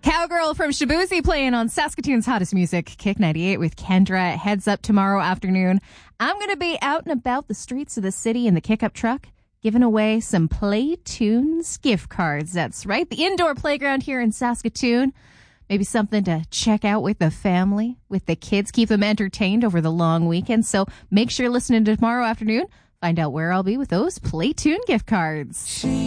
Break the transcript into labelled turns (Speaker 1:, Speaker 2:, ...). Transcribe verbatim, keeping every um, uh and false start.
Speaker 1: Cowgirl from Shaboozey playing on Saskatoon's hottest music, Kick ninety-eight with Kendra. Heads up tomorrow afternoon. I'm going to be out and about the streets of the city in the Kick-Up truck, giving away some Playtunes gift cards. That's right, the indoor playground here in Saskatoon. Maybe something to check out with the family, with the kids, keep them entertained over the long weekend. So make sure you're listening to tomorrow afternoon. Find out where I'll be with those Playtune gift cards.